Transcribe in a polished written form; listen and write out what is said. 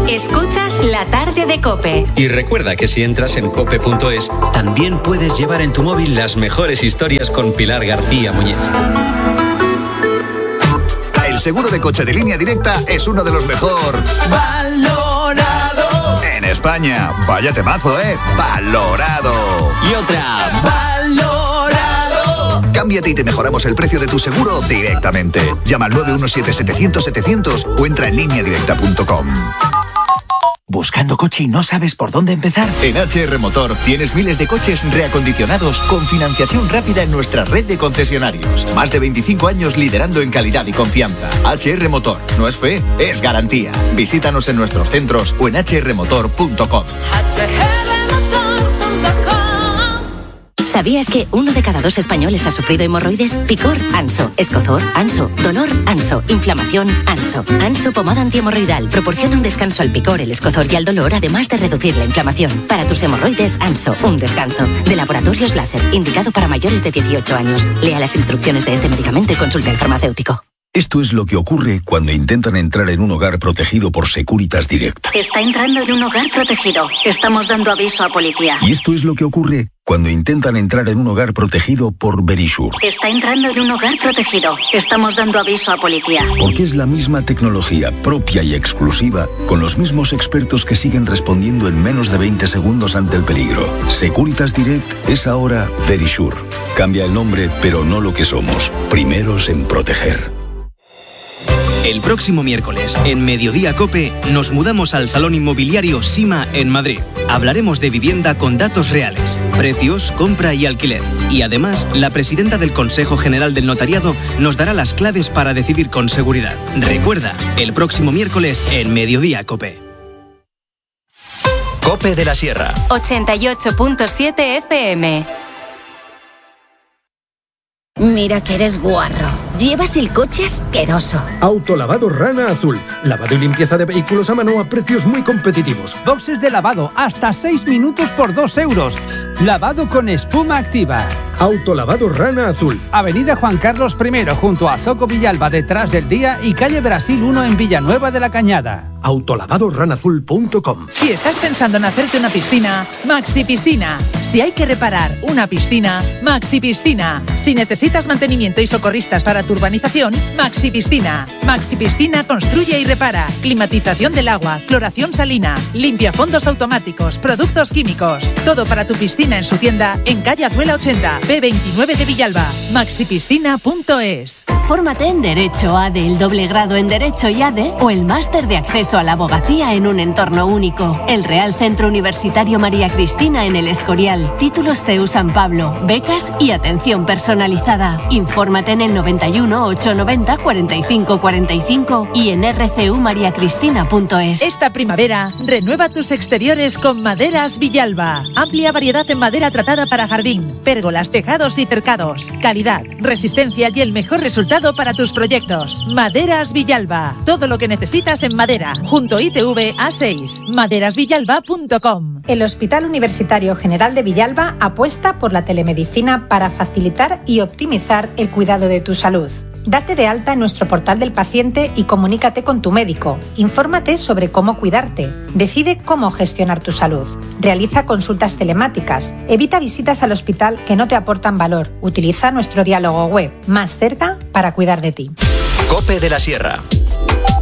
Escuchas La Tarde de COPE. Y recuerda que si entras en cope.es, también puedes llevar en tu móvil las mejores historias con Pilar García Muñiz. El seguro de coche de Línea Directa es uno de los mejor valorado en España. Vaya temazo, valorado. Y otra, valorado. Cámbiate y te mejoramos el precio de tu seguro directamente. Llama al 917-700-700 o entra en lineadirecta.com. ¿Buscando coche y no sabes por dónde empezar? En HR Motor tienes miles de coches reacondicionados con financiación rápida en nuestra red de concesionarios. Más de 25 años liderando en calidad y confianza. HR Motor, no es fe, es garantía. Visítanos en nuestros centros o en hrmotor.com. ¿Sabías que 1 de cada 2 españoles ha sufrido hemorroides? Picor, Anso. Escozor, Anso. Dolor, Anso. Inflamación, Anso. Anso pomada antihemorroidal proporciona un descanso al picor, el escozor y al dolor, además de reducir la inflamación. Para tus hemorroides, Anso, un descanso. De Laboratorios Láser, indicado para mayores de 18 años. Lea las instrucciones de este medicamento y consulte al farmacéutico. Esto es lo que ocurre cuando intentan entrar en un hogar protegido por Securitas Direct. Está entrando en un hogar protegido. Estamos dando aviso a policía. Y esto es lo que ocurre cuando intentan entrar en un hogar protegido por Verisure. Está entrando en un hogar protegido. Estamos dando aviso a policía. Porque es la misma tecnología propia y exclusiva, con los mismos expertos que siguen respondiendo en menos de 20 segundos ante el peligro. Securitas Direct es ahora Verisure. Cambia el nombre, pero no lo que somos. Primeros en proteger. El próximo miércoles, en Mediodía COPE, nos mudamos al Salón Inmobiliario Sima en Madrid. Hablaremos de vivienda con datos reales, precios, compra y alquiler. Y además, la presidenta del Consejo General del Notariado nos dará las claves para decidir con seguridad. Recuerda, el próximo miércoles en Mediodía COPE. COPE de la Sierra. 88.7 FM. Mira que eres guarro. Llevas el coche asqueroso. Autolavado Rana Azul. Lavado y limpieza de vehículos a mano a precios muy competitivos. Boxes de lavado hasta 6 minutos por 2 euros. Lavado con espuma activa. Autolavado Rana Azul. Avenida Juan Carlos I, junto a Zoco Villalba, detrás del Día, y calle Brasil 1 en Villanueva de la Cañada. Autolavadoranazul.com. Si estás pensando en hacerte una piscina, Maxi Piscina. Si hay que reparar una piscina, Maxi Piscina. Si necesitas mantenimiento y socorristas para tu urbanización, Maxi Piscina. Maxi Piscina construye y repara. Climatización del agua, cloración salina, limpia fondos automáticos, productos químicos. Todo para tu piscina en su tienda en calle Azuela 80, P29 de Villalba. maxipiscina.es. Fórmate en Derecho ADE, el doble grado en Derecho y ADE o el máster de acceso a la abogacía en un entorno único. El Real Centro Universitario María Cristina en El Escorial. Títulos CEU San Pablo, becas y atención personalizada. Infórmate en el 91 890 45 45 y en rcumariacristina.es. Esta primavera, renueva tus exteriores con Maderas Villalba. Amplia variedad en madera tratada para jardín, pérgolas, tejados y cercados. Calidad, resistencia y el mejor resultado para tus proyectos. Maderas Villalba. Todo lo que necesitas en madera. Junto ITV A6. maderasvillalba.com. El Hospital Universitario General de Villalba apuesta por la telemedicina para facilitar y optimizar el cuidado de tu salud. Date de alta en nuestro portal del paciente y comunícate con tu médico. Infórmate sobre cómo cuidarte. Decide cómo gestionar tu salud. Realiza consultas telemáticas. Evita visitas al hospital que no te aportan valor. Utiliza nuestro diálogo web. Más cerca para cuidar de ti. COPE de la Sierra.